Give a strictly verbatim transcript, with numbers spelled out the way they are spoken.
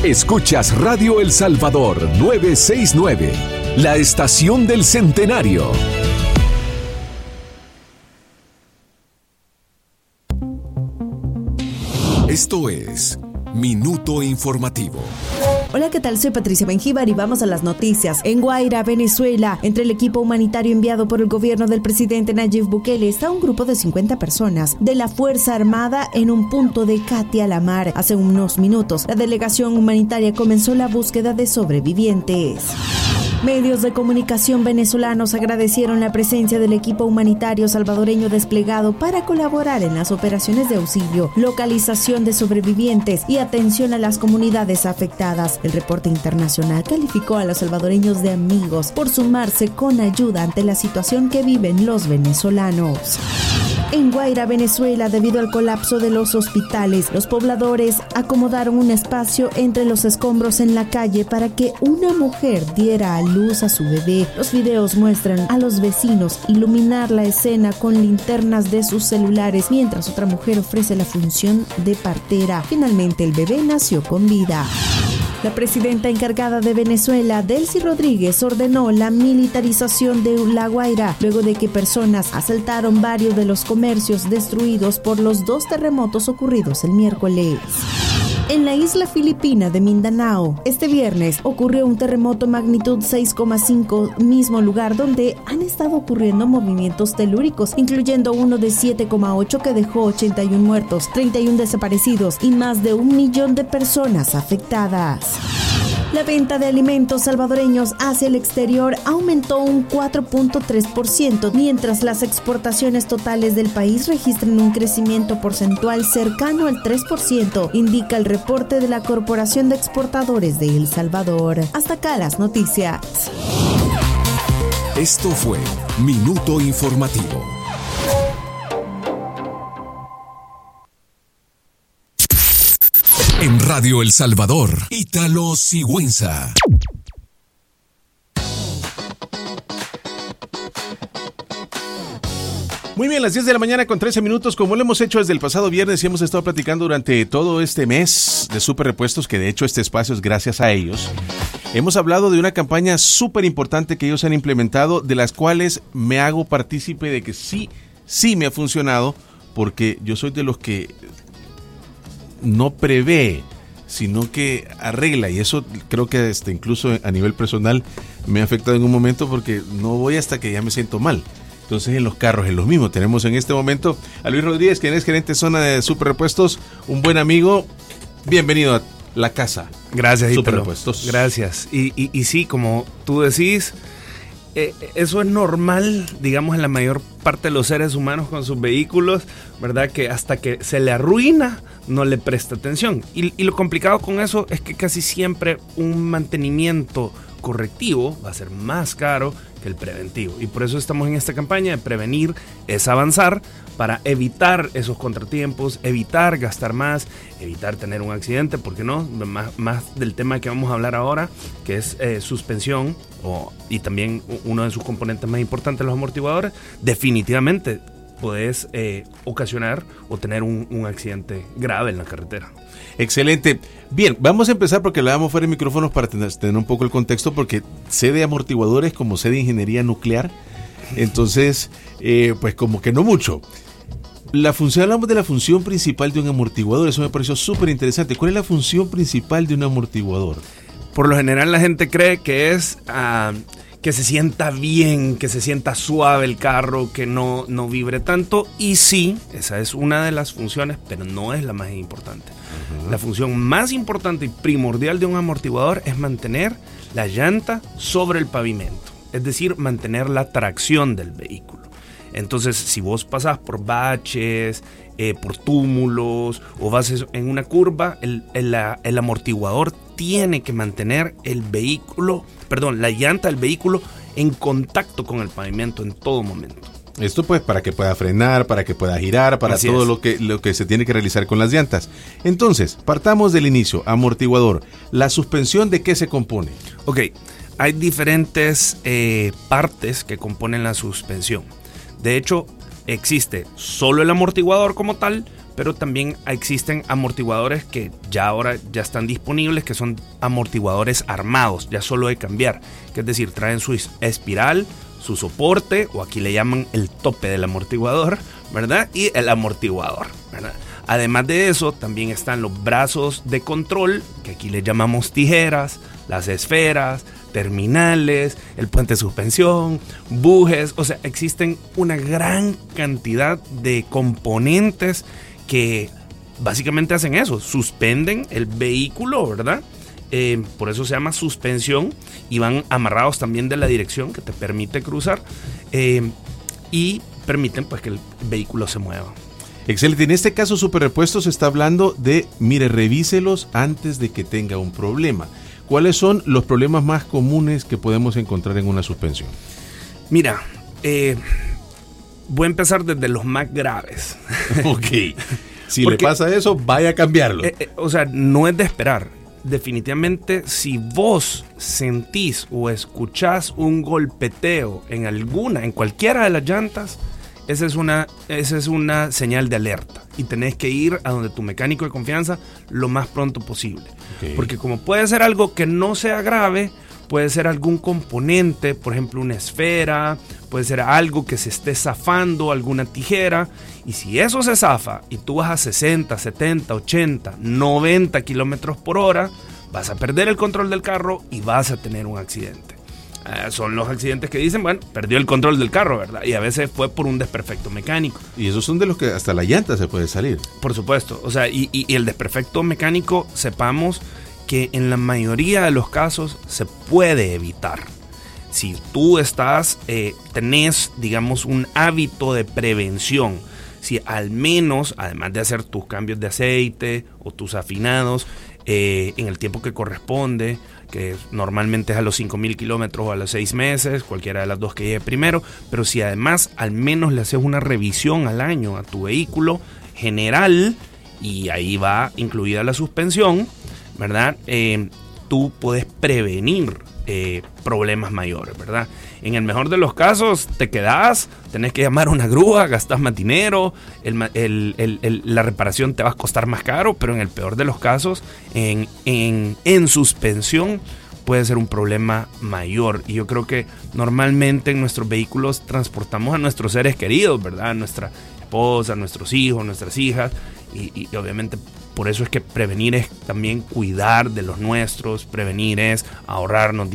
Escuchas Radio El Salvador novecientos sesenta y nueve, la estación del centenario. Esto es Minuto Informativo. Hola, ¿qué tal? Soy Patricia Benjíbar y vamos a las noticias. En Guaira, Venezuela, entre el equipo humanitario enviado por el gobierno del presidente Nayib Bukele está un grupo de cincuenta personas de la Fuerza Armada en un punto de Catia la Mar. Hace unos minutos, la delegación humanitaria comenzó la búsqueda de sobrevivientes. Medios de comunicación venezolanos agradecieron la presencia del equipo humanitario salvadoreño desplegado para colaborar en las operaciones de auxilio, localización de sobrevivientes y atención a las comunidades afectadas. El reporte internacional calificó a los salvadoreños de amigos por sumarse con ayuda ante la situación que viven los venezolanos. En Guaira, Venezuela, debido al colapso de los hospitales, los pobladores acomodaron un espacio entre los escombros en la calle para que una mujer diera a luz a su bebé. Los videos muestran a los vecinos iluminar la escena con linternas de sus celulares mientras otra mujer ofrece la función de partera. Finalmente, el bebé nació con vida. La presidenta encargada de Venezuela, Delcy Rodríguez, ordenó la militarización de La Guaira luego de que personas asaltaron varios de los comercios destruidos por los dos terremotos ocurridos el miércoles. En la isla filipina de Mindanao, este viernes ocurrió un terremoto magnitud seis coma cinco, mismo lugar donde han estado ocurriendo movimientos telúricos, incluyendo uno de siete coma ocho que dejó ochenta y uno muertos, treinta y uno desaparecidos y más de un millón de personas afectadas. La venta de alimentos salvadoreños hacia el exterior aumentó un cuatro punto tres por ciento, mientras las exportaciones totales del país registran un crecimiento porcentual cercano al tres por ciento, indica el reporte de la Corporación de Exportadores de El Salvador. Hasta acá las noticias. Esto fue Minuto Informativo. En Radio El Salvador, Ítalo Sigüenza. Muy bien, las diez de la mañana con trece minutos, como lo hemos hecho desde el pasado viernes y hemos estado platicando durante todo este mes de Super Repuestos, que de hecho este espacio es gracias a ellos. Hemos hablado de una campaña súper importante que ellos han implementado, de las cuales me hago partícipe de que sí, sí me ha funcionado, porque yo soy de los que no prevé, sino que arregla, y eso creo que este, incluso a nivel personal me ha afectado en un momento, porque no voy hasta que ya me siento mal. Entonces en los carros es lo mismo. Tenemos en este momento a Luis Rodríguez, quien es gerente de zona de Super Repuestos, un buen amigo. Bienvenido a la casa. Gracias, Super Ítalo. Repuestos. Gracias. Y, y, y sí, como tú decís, eh, eso es normal, digamos, en la mayor parte de los seres humanos con sus vehículos, ¿verdad? Que hasta que se le arruina, no le presta atención. Y, y lo complicado con eso es que casi siempre un mantenimiento correctivo va a ser más caro que el preventivo. Y por eso estamos en esta campaña de prevenir es avanzar, para evitar esos contratiempos, evitar gastar más, evitar tener un accidente, ¿por qué no? Más, más del tema que vamos a hablar ahora, que es eh, suspensión, o, y también uno de sus componentes más importantes, los amortiguadores. Definitivamente puedes eh, ocasionar o tener un, un accidente grave en la carretera. Excelente. Bien, vamos a empezar porque le damos fuera de micrófonos para tener, tener un poco el contexto, porque sé de amortiguadores como sé de ingeniería nuclear, entonces, eh, pues como que no mucho. La función, hablamos de la función principal de un amortiguador, eso me pareció súper interesante. ¿Cuál es la función principal de un amortiguador? Por lo general la gente cree que es uh, que se sienta bien, que se sienta suave el carro, que no, no vibre tanto, y sí, esa es una de las funciones, pero no es la más importante. Uh-huh. La función más importante y primordial de un amortiguador es mantener la llanta sobre el pavimento, es decir, mantener la tracción del vehículo. Entonces, si vos pasás por baches, eh, por túmulos o vas en una curva, el, el, el amortiguador tiene que mantener el vehículo, perdón, la llanta del vehículo en contacto con el pavimento en todo momento. Esto pues para que pueda frenar, para que pueda girar, para Así todo lo que, lo que se tiene que realizar con las llantas. Entonces, partamos del inicio, amortiguador. ¿La suspensión de qué se compone? Ok, hay diferentes eh, partes que componen la suspensión. De hecho, existe solo el amortiguador como tal, pero también existen amortiguadores que ya ahora ya están disponibles, que son amortiguadores armados, ya solo de cambiar, que es decir, traen su espiral, su soporte, o aquí le llaman el tope del amortiguador, ¿verdad? Y el amortiguador, ¿verdad? Además de eso, también están los brazos de control, que aquí le llamamos tijeras, las esferas, terminales, el puente de suspensión, bujes, o sea, existen una gran cantidad de componentes que básicamente hacen eso, suspenden el vehículo, ¿verdad? Eh, por eso se llama suspensión, y van amarrados también de la dirección que te permite cruzar, eh, y permiten pues que el vehículo se mueva. Excelente. En este caso, Superrepuestos está hablando de, mire, revíselos antes de que tenga un problema. ¿Cuáles son los problemas más comunes que podemos encontrar en una suspensión? Mira, eh, voy a empezar desde los más graves. Ok. Si Porque, le pasa eso, vaya a cambiarlo. Eh, eh, o sea, no es de esperar. Definitivamente, si vos sentís o escuchás un golpeteo en alguna, en cualquiera de las llantas, esa es una, esa es una señal de alerta, y tenés que ir a donde tu mecánico de confianza lo más pronto posible. Okay. Porque como puede ser algo que no sea grave, puede ser algún componente, por ejemplo una esfera, puede ser algo que se esté zafando, alguna tijera, y si eso se zafa y tú vas a sesenta, setenta, ochenta, noventa kilómetros por hora, vas a perder el control del carro y vas a tener un accidente. Uh, son los accidentes que dicen, bueno, perdió el control del carro, ¿verdad? Y a veces fue por un desperfecto mecánico. Y esos son de los que hasta la llanta se puede salir. Por supuesto, o sea, y, y, y el desperfecto mecánico, sepamos que en la mayoría de los casos se puede evitar. Si tú estás, eh, tenés, digamos, un hábito de prevención, si al menos, además de hacer tus cambios de aceite o tus afinados eh, en el tiempo que corresponde, que normalmente es a los cinco mil kilómetros o a los seis meses, cualquiera de las dos que llegue primero, pero si además al menos le haces una revisión al año a tu vehículo general, y ahí va incluida la suspensión, ¿verdad? Eh, tú puedes prevenir eh, problemas mayores, ¿verdad? En el mejor de los casos te quedás, tenés que llamar a una grúa, gastás más dinero, el, el, el, el, la reparación te va a costar más caro, pero en el peor de los casos, en, en, en suspensión puede ser un problema mayor. Y yo creo que normalmente en nuestros vehículos transportamos a nuestros seres queridos, ¿verdad? A nuestra esposa, a nuestros hijos, nuestras hijas, y, y, y obviamente por eso es que prevenir es también cuidar de los nuestros, prevenir es ahorrarnos